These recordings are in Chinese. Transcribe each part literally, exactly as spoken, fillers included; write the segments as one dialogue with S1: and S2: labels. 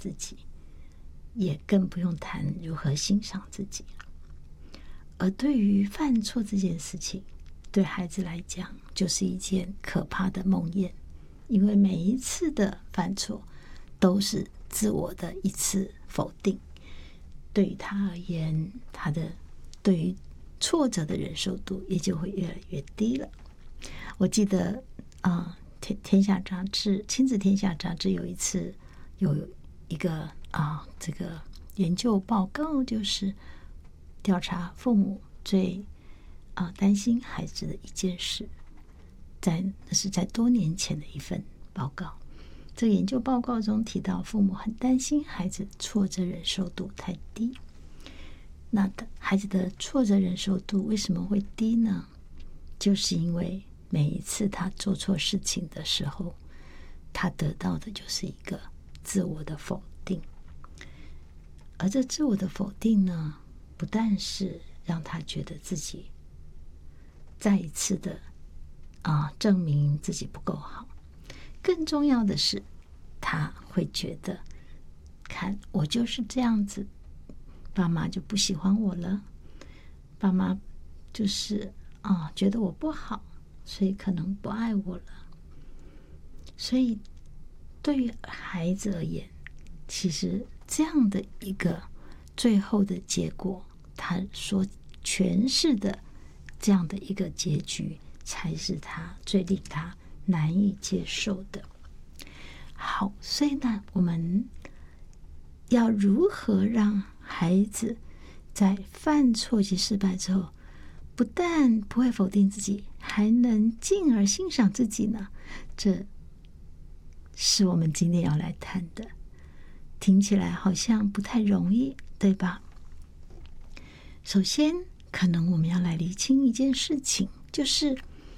S1: 自己，也更不用谈如何欣赏自己了。而对于犯错这件事情，对孩子来讲就是一件可怕的梦魇，因为每一次的犯错都是自我的一次否定，对于他而言，他的对于挫折的忍受度也就会越来越低了。我记得啊、呃，天天下杂志亲子天下杂志有一次有一个啊、呃、这个研究报告，就是调查父母最啊、呃、担心孩子的一件事，在那是在多年前的一份报告。这个研究报告中提到，父母很担心孩子挫折忍受度太低。那孩子的挫折忍受度为什么会低呢？就是因为每一次他做错事情的时候，他得到的就是一个自我的否定。而这自我的否定呢，不但是让他觉得自己再一次的啊证明自己不够好，更重要的是，他会觉得，看我就是这样子，爸妈就不喜欢我了，爸妈就是啊觉得我不好，所以可能不爱我了。所以对于孩子而言，其实这样的一个最后的结果，他所诠释的这样的一个结局，才是他最令他难以接受的。好，所以呢，我们要如何让孩子在犯错及失败之后，不但不会否定自己，还能进而欣赏自己呢？这是我们今天要来谈的。听起来好像不太容易，对吧？首先，可能我们要来厘清一件事情，就是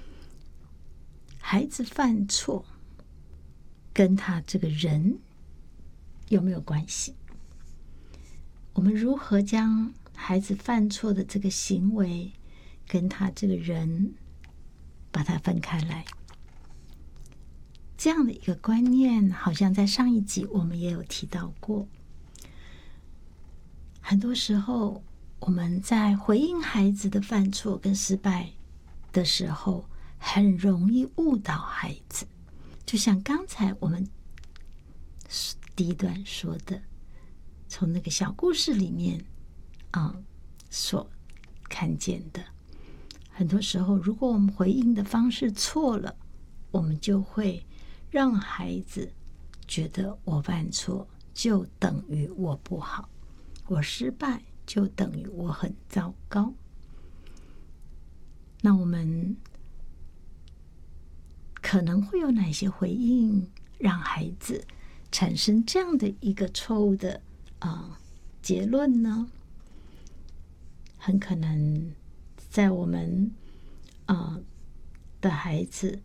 S1: 孩子犯错跟他这个人有没有关系？我们如何将孩子犯错的这个行为跟他这个人把它分开来？这样的一个观念，好像在上一集我们也有提到过。很多时候，我们在回应孩子的犯错跟失败的时候，很容易误导孩子。就像刚才我们第一段说的，从那个小故事里面啊、嗯、所看见的，很多时候，如果我们回应的方式错了，我们就会让孩子觉得我犯错就等于我不好，我失败就等于我很糟糕。那我们可能会有哪些回应让孩子产生这样的一个错误的啊、呃、结论呢？很可能在我们啊、呃、的孩子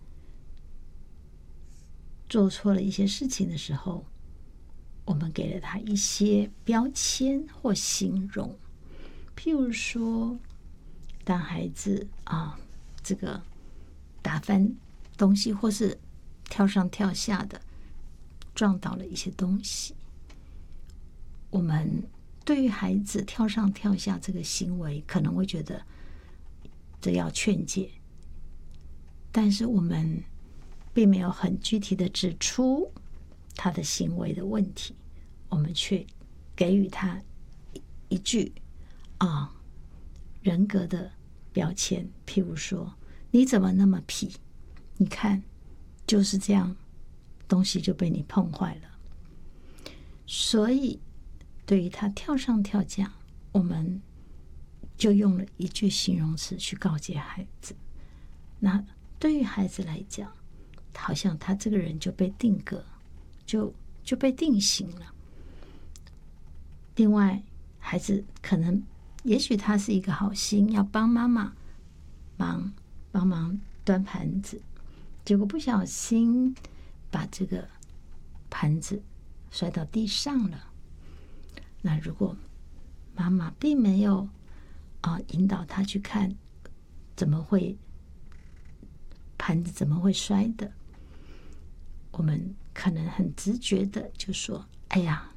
S1: 做错了一些事情的时候，我们给了他一些标签或形容。譬如说，当孩子啊这个打翻东西，或是跳上跳下的撞倒了一些东西，我们对于孩子跳上跳下这个行为可能会觉得这要劝诫，但是我们并没有很具体的指出他的行为的问题，我们却给予他一句啊人格的标签，譬如说，你怎么那么皮？你看，就是这样，东西就被你碰坏了。所以，对于他跳上跳下，我们就用了一句形容词去告诫孩子。那对于孩子来讲，好像他这个人就被定格，就就被定型了。另外，孩子可能，也许他是一个好心，要帮妈妈忙帮忙端盘子，结果不小心把这个盘子摔到地上了。那如果妈妈并没有啊、呃、引导他去看怎么会盘子怎么会摔的，我们可能很直觉的就说：“哎呀，